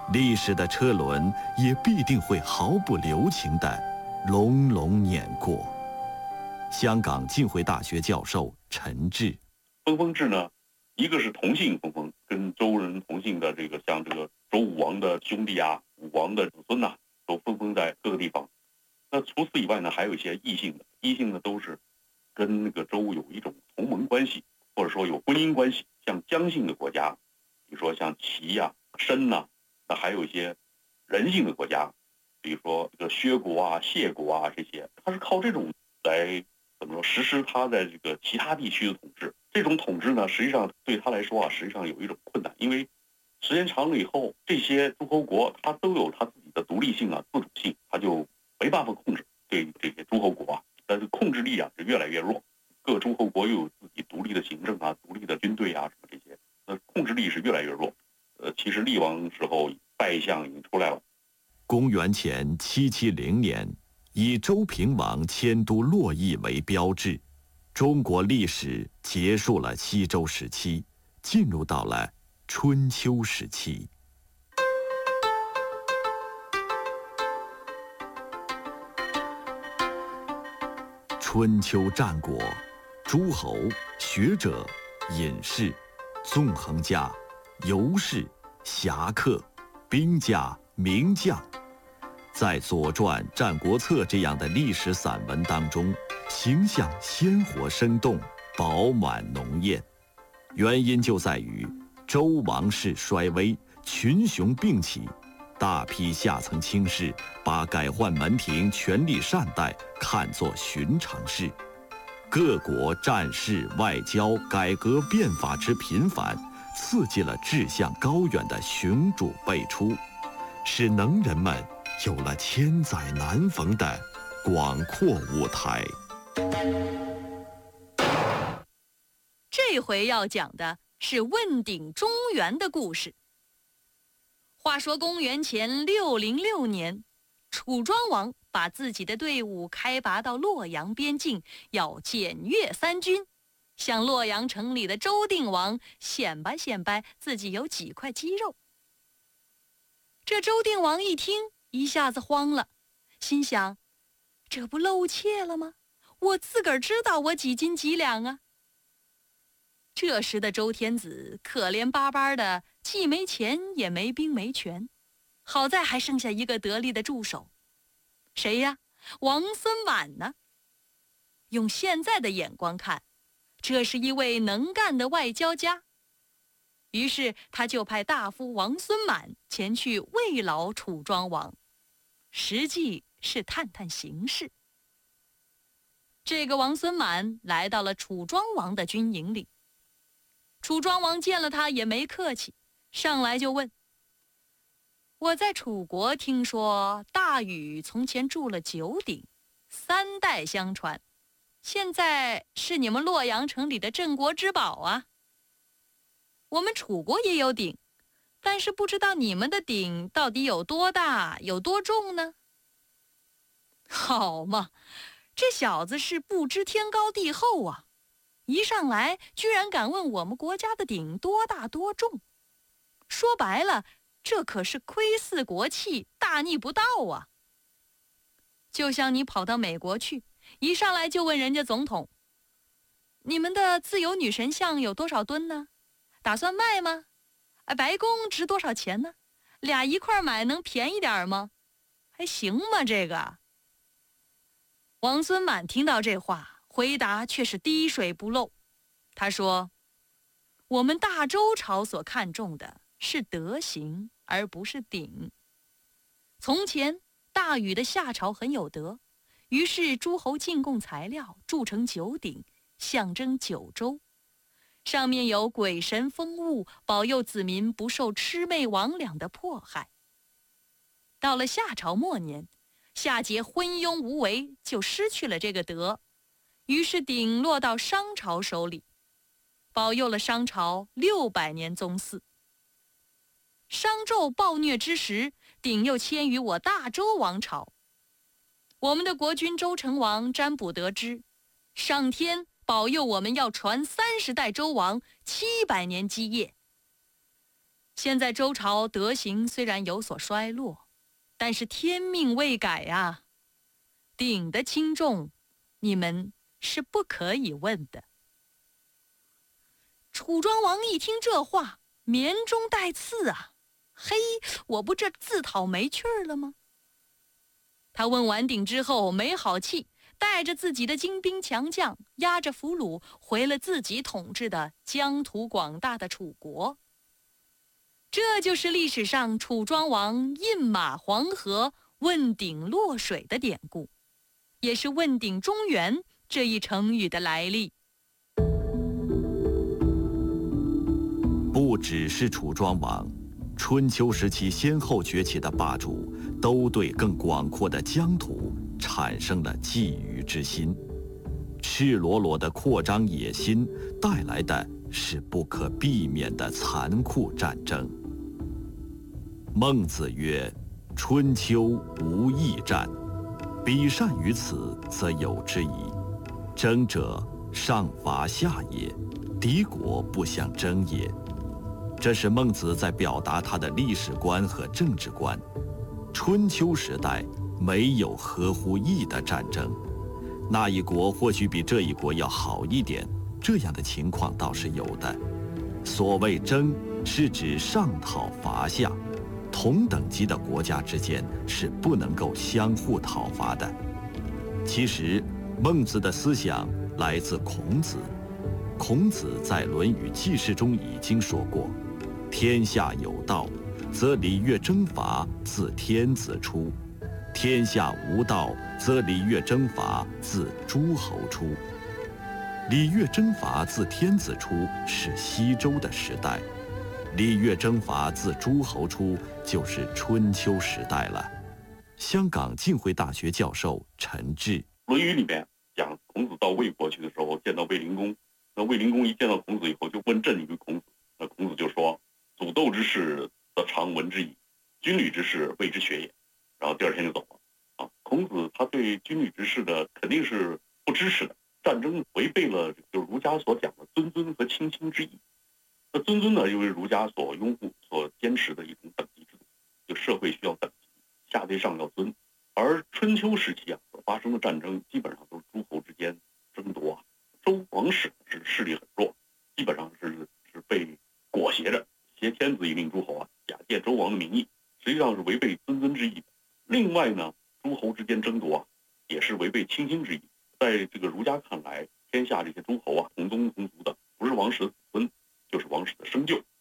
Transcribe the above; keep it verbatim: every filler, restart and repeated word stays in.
历史的车轮也必定会毫不留情地隆隆碾过。香港浸会大学教授陈志， 分封制呢，一个是同姓分封，跟周人同姓的这个，像这个周武王的兄弟啊、武王的子孙呐、啊，都分封在各个地方。那除此以外呢，还有一些异姓的，异姓的都是跟那个周有一种同盟关系，或者说有婚姻关系。像姜姓的国家，比如说像齐呀、啊、申呐、啊，那还有一些人姓的国家，比如说这个薛国啊、谢国啊这些，它是靠这种来怎么说实施他在这个其他地区的统治。这种统治呢，实际上对他来说啊，实际上有一种困难，因为时间长了以后，这些诸侯国它都有它自己的独立性啊、自主性，它就没办法控制对这些诸侯国啊，但是控制力啊是越来越弱。各诸侯国又有自己独立的行政啊、独立的军队啊什么这些，那控制力是越来越弱。呃，其实厉王时候败相已经出来了。 公元前七七零年，以周平王迁都洛邑为标志，中国历史结束了西周时期，进入到了春秋时期。春秋战国，诸侯、学者、隐士、纵横家、游士、侠客、兵家、名将，在《左传》《战国策》这样的历史散文当中，形象鲜活生动，饱满浓艳。原因就在于周王室衰微，群雄并起，大批下层卿士把改换门庭、权力善待看作寻常事，各国战事、外交、改革变法之频繁，刺激了志向高远的雄主辈出，使能人们有了千载难逢的广阔舞台。 这回要讲的是问鼎中原的故事。话说公元前六零六年，楚庄王把自己的队伍开拔到洛阳边境，要检阅三军，向洛阳城里的周定王显摆显摆自己有几块肌肉。这周定王一听，一下子慌了，心想：这不露怯了吗？我自个儿知道我几斤几两啊！这时的周天子可怜巴巴的，既没钱也没兵没权，好在还剩下一个得力的助手。谁呀？王孙婉呢？用现在的眼光看，这是一位能干的外交家。于是他就派大夫王孙满前去慰劳楚庄王，实际是探探形势。这个王孙满来到了楚庄王的军营里，楚庄王见了他也没客气，上来就问：我在楚国听说大禹从前筑了九鼎，三代相传，现在是你们洛阳城里的镇国之宝啊。我们楚国也有鼎，但是不知道你们的鼎到底有多大，有多重呢？好嘛，这小子是不知天高地厚啊！一上来居然敢问我们国家的鼎多大多重，说白了，这可是窥伺国戚，大逆不道啊！就像你跑到美国去，一上来就问人家总统：你们的自由女神像有多少吨呢？打算卖吗？白宫值多少钱呢？俩一块买能便宜点吗？还行吗这个？王孙满听到这话，回答却是滴水不漏。他说：我们大周朝所看重的是德行，而不是鼎。从前大禹的夏朝很有德，于是诸侯进贡材料，铸成九鼎，象征九州，上面有鬼神风物，保佑子民不受魑魅魍魉的迫害。到了夏朝末年，夏桀昏庸无为，就失去了这个德，于是鼎落到商朝手里，保佑了商朝六百年宗祀。商纣暴虐之时，鼎又迁于我大周王朝。我们的国君周成王占卜得知，上天保佑我们要传三十代周王，七百年基业。 现在周朝德行虽然有所衰落，但是天命未改啊，鼎的轻重，你们是不可以问的。楚庄王一听这话，绵中带刺啊，嘿，我不这自讨没趣儿了吗？他问完鼎之后没好气，带着自己的精兵强将，押着俘虏回了自己统治的疆土广大的楚国。这就是历史上楚庄王饮马黄河，问鼎落水的典故，也是问鼎中原这一成语的来历。 不只是楚庄王，春秋时期先后崛起的霸主，都对更广阔的疆土产生了觊觎之心。赤裸裸的扩张野心带来的是不可避免的残酷战争。孟子曰：春秋无义战，彼善于此，则有之矣。争者，上伐下也，敌国不相争也。这是孟子在表达他的历史观和政治观。春秋时代没有合乎义的战争，那一国或许比这一国要好一点，这样的情况倒是有的。所谓争，是指上讨伐下，同等级的国家之间是不能够相互讨伐的。其实，孟子的思想来自孔子。孔子在《论语记事》中已经说过：天下有道，则礼乐征伐自天子出；天下无道，则礼乐征伐自诸侯出。礼乐征伐自天子出是西周的时代，礼乐征伐自诸侯出就是春秋时代了。香港浸会大学教授陈志， 《论语》里面讲孔子到魏国去的时候，见到卫灵公，那卫灵公一见到孔子以后，就问政于孔子。那孔子就说：“祖斗之事，则常闻之矣；军旅之事，谓之学也。”然后第二天就走了。啊，孔子他对军旅之事的肯定是不支持的，战争违背了就儒家所讲的尊尊和亲亲之意。那尊尊呢，因为儒家所拥护、所坚持的一种等级制度，就社会需要等级，下对上要尊。而春秋时期啊所发生的战争，基本上都是诸侯之间争夺啊。周王室是势力很弱，基本上是是被裹挟着，挟天子以令诸侯啊，假借周王的名义，实际上是违背尊尊之意的。另外呢，诸侯之间争夺啊，也是违背亲亲之意。在这个儒家看来，天下这些诸侯啊，同宗同族的，不是王室的子孙，就是王室的生就。